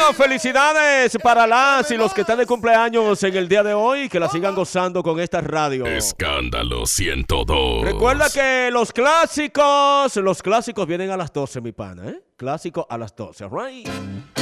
Bueno, felicidades para las y los que están de cumpleaños en el día de hoy, que la sigan gozando con esta radio. Escándalo 102. Recuerda que los clásicos vienen a las 12, mi pana, ¿eh? Clásico a las 12, right?